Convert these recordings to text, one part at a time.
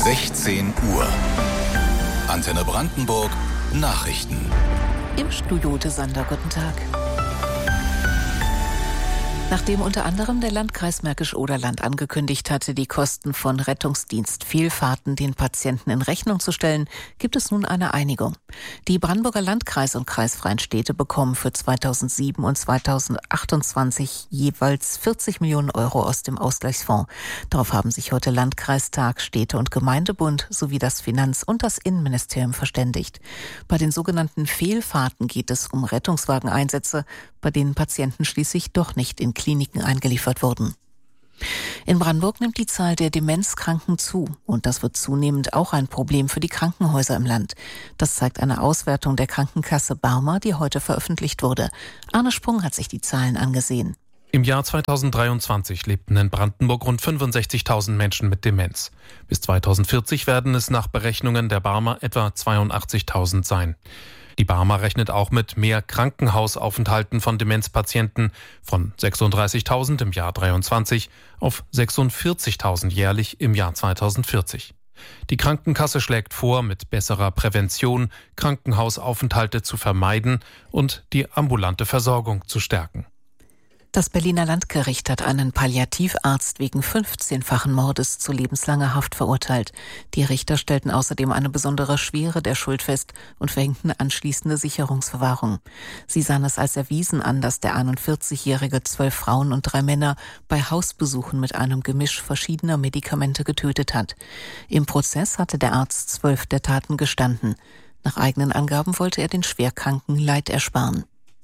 16 Uhr. Antenne Brandenburg Nachrichten. Im Studio Ute Sander, guten Tag. Nachdem unter anderem der Landkreis Märkisch-Oderland angekündigt hatte, die Kosten von Rettungsdienstfehlfahrten den Patienten in Rechnung zu stellen, gibt es nun eine Einigung. Die Brandenburger Landkreis- und kreisfreien Städte bekommen für 2007 und 2028 jeweils 40 Millionen Euro aus dem Ausgleichsfonds. Darauf haben sich heute Landkreistag, Städte- und Gemeindebund sowie das Finanz- und das Innenministerium verständigt. Bei den sogenannten Fehlfahrten geht es um Rettungswageneinsätze, bei denen Patienten schließlich doch nicht in Kliniken eingeliefert wurden. In Brandenburg nimmt die Zahl der Demenzkranken zu und das wird zunehmend auch ein Problem für die Krankenhäuser im Land. Das zeigt eine Auswertung der Krankenkasse Barmer, die heute veröffentlicht wurde. Arne Sprung hat sich die Zahlen angesehen. Im Jahr 2023 lebten in Brandenburg rund 65.000 Menschen mit Demenz. Bis 2040 werden es nach Berechnungen der Barmer etwa 82.000 sein. Die Barmer rechnet auch mit mehr Krankenhausaufenthalten von Demenzpatienten von 36.000 im Jahr 23 auf 46.000 jährlich im Jahr 2040. Die Krankenkasse schlägt vor, mit besserer Prävention Krankenhausaufenthalte zu vermeiden und die ambulante Versorgung zu stärken. Das Berliner Landgericht hat einen Palliativarzt wegen 15-fachen Mordes zu lebenslanger Haft verurteilt. Die Richter stellten außerdem eine besondere Schwere der Schuld fest und verhängten anschließende Sicherungsverwahrung. Sie sahen es als erwiesen an, dass der 41-Jährige 12 Frauen und 3 Männer bei Hausbesuchen mit einem Gemisch verschiedener Medikamente getötet hat. Im Prozess hatte der Arzt 12 der Taten gestanden. Nach eigenen Angaben wollte er den Schwerkranken Leid ersparen.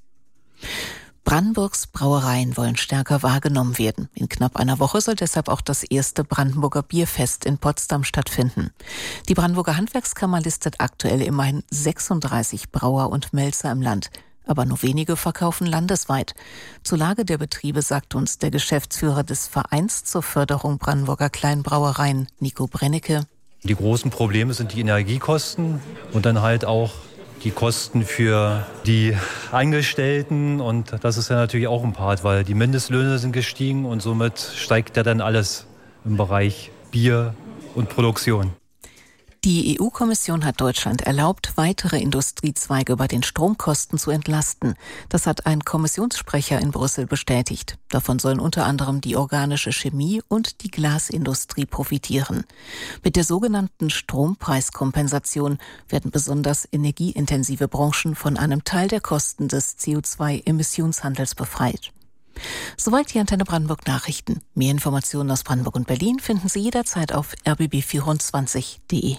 Brandenburgs Brauereien wollen stärker wahrgenommen werden. In knapp einer Woche soll deshalb auch das erste Brandenburger Bierfest in Potsdam stattfinden. Die Brandenburger Handwerkskammer listet aktuell immerhin 36 Brauer und Melzer im Land. Aber nur wenige verkaufen landesweit. Zur Lage der Betriebe sagt uns der Geschäftsführer des Vereins zur Förderung Brandenburger Kleinbrauereien, Nico Brennecke. Die großen Probleme sind die Energiekosten und dann halt auch die Kosten für die Angestellten, und das ist ja natürlich auch ein Part, weil die Mindestlöhne sind gestiegen und somit steigt ja dann alles im Bereich Bier und Produktion. Die EU-Kommission hat Deutschland erlaubt, weitere Industriezweige bei den Stromkosten zu entlasten. Das hat ein Kommissionssprecher in Brüssel bestätigt. Davon sollen unter anderem die organische Chemie und die Glasindustrie profitieren. Mit der sogenannten Strompreiskompensation werden besonders energieintensive Branchen von einem Teil der Kosten des CO2-Emissionshandels befreit. Soweit die Antenne Brandenburg Nachrichten. Mehr Informationen aus Brandenburg und Berlin finden Sie jederzeit auf rbb24.de.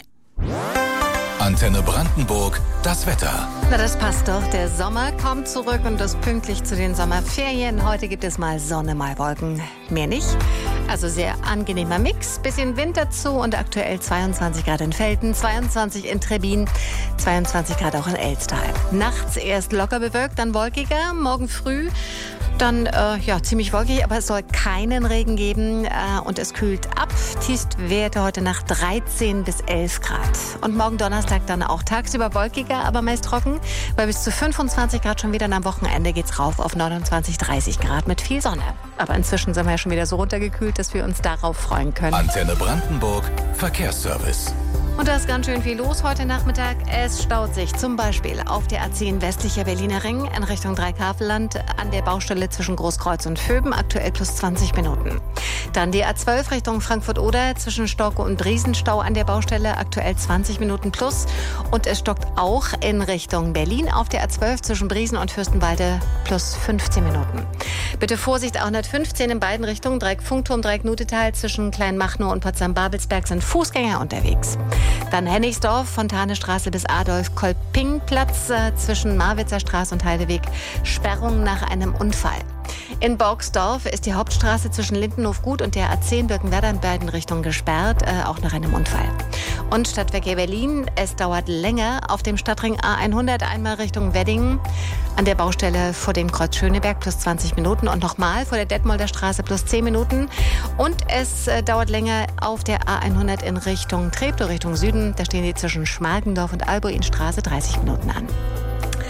Antenne Brandenburg, das Wetter. Na, das passt doch. Der Sommer kommt zurück und das pünktlich zu den Sommerferien. Heute gibt es mal Sonne, mal Wolken. Mehr nicht. Also sehr angenehmer Mix. Bisschen Wind dazu und aktuell 22 Grad in Velten, 22 in Trebbin, 22 Grad auch in Elstal. Nachts erst locker bewölkt, dann wolkiger. Morgen früh dann ziemlich wolkig, aber es soll keinen Regen geben und es kühlt ab. Tiefstwerte heute Nacht 13 bis 11 Grad. Und morgen Donnerstag dann auch tagsüber wolkiger, aber meist trocken. Bei bis zu 25 Grad schon wieder und am Wochenende geht's rauf auf 29, 30 Grad mit viel Sonne. Aber inzwischen sind wir ja schon wieder so runtergekühlt, dass wir uns darauf freuen können. Antenne Brandenburg, Verkehrsservice. Und da ist ganz schön viel los heute Nachmittag. Es staut sich zum Beispiel auf der A10 westlicher Berliner Ring in Richtung Dreikaveland an der Baustelle zwischen Großkreuz und Vöben, aktuell plus 20 Minuten. Dann die A12 Richtung Frankfurt-Oder zwischen Storkow und Briesenstau an der Baustelle, aktuell 20 Minuten plus. Und es stockt auch in Richtung Berlin auf der A12 zwischen Briesen und Fürstenwalde plus 15 Minuten. Bitte Vorsicht, auch 115 in beiden Richtungen, Dreieck-Funkturm, Dreieck-Nutetal zwischen Kleinmachnow und Potsdam-Babelsberg sind Fußgänger unterwegs. Dann Hennigsdorf, Fontanestraße bis Adolf-Kolping-Platz zwischen Marwitzer Straße und Heideweg, Sperrung nach einem Unfall. In Borgsdorf ist die Hauptstraße zwischen Lindenhof-Gut und der A10 Birkenwerder in beiden Richtungen gesperrt, auch nach einem Unfall. Und Stadtverkehr Berlin, es dauert länger auf dem Stadtring A100 einmal Richtung Wedding an der Baustelle vor dem Kreuz Schöneberg plus 20 Minuten und nochmal vor der Detmolder Straße plus 10 Minuten. Und es dauert länger auf der A100 in Richtung Treptow, Richtung Süden. Da stehen die zwischen Schmargendorf und Albuinstraße 30 Minuten an.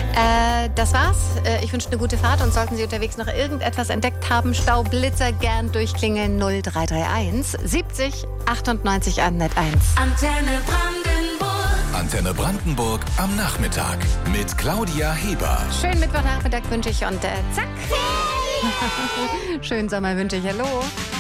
Das war's. Ich wünsche eine gute Fahrt und sollten Sie unterwegs noch irgendetwas entdeckt haben, Staublitzer, gern durchklingeln 0331 70 98 101. Antenne Brandenburg. Antenne Brandenburg am Nachmittag mit Claudia Heber. Schönen Mittwochnachmittag wünsche ich und zack. Schönen Sommer wünsche ich. Hallo.